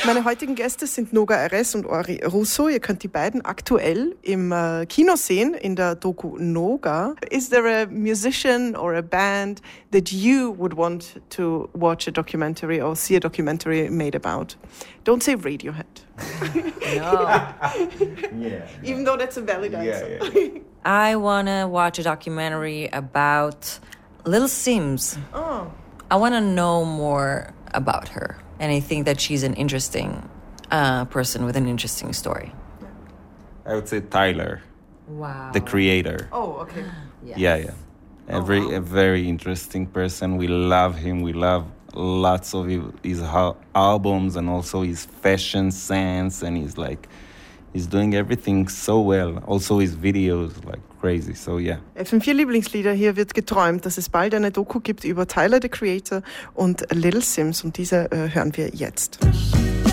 Meine heutigen Gäste sind Noga Erez und Henri Rousseau. Ihr könnt die beiden aktuell im Kino sehen, in der Doku Noga. Is there a musician or a band that you would want to watch a documentary or see a documentary made about? Don't say Radiohead. No. Even though that's a valid answer. Yeah. I want to watch a documentary about Little Sims. Oh. I want to know more about her. And I think that she's an interesting person with an interesting story. I would say Tyler. Wow. The creator. Oh, okay. Yes. Yeah. A very interesting person. We love him. We love lots of his albums and also his fashion sense. And he's doing everything so well. Also his videos, like crazy. So yeah. FM4 Lieblingslieder, hier wird geträumt, dass es bald eine Doku gibt über Tyler, the Creator und Little Sims. Und diese hören wir jetzt.